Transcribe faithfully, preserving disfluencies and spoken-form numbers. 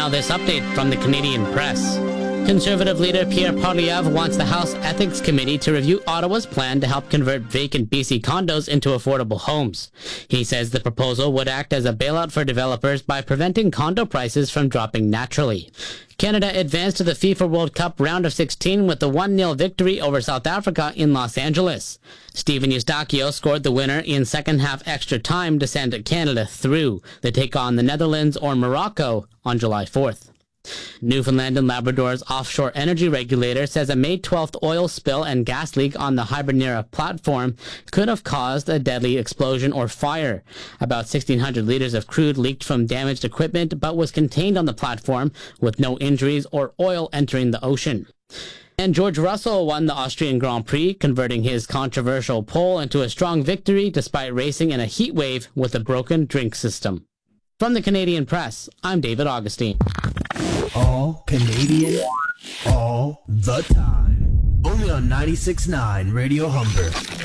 Now this update from the Canadian Press. Conservative leader Pierre Poilievre wants the House Ethics Committee to review Ottawa's plan to help convert vacant B C condos into affordable homes. He says the proposal would act as a bailout for developers by preventing condo prices from dropping naturally. Canada advanced to the FIFA World Cup round of sixteen with a one nil victory over South Africa in Los Angeles. Steven Eustáquio scored the winner in second half extra time to send Canada through. They take on the Netherlands or Morocco on July fourth. Newfoundland and Labrador's offshore energy regulator says a May twelfth oil spill and gas leak on the Hibernera platform could have caused a deadly explosion or fire. About sixteen hundred liters of crude leaked from damaged equipment but was contained on the platform with no injuries or oil entering the ocean. And George Russell won the Austrian Grand Prix, converting his controversial pole into a strong victory despite racing in a heat wave with a broken drink system. From the Canadian Press, I'm David Augustine. All Canadian, all the time. Only on ninety-six point nine Radio Humber.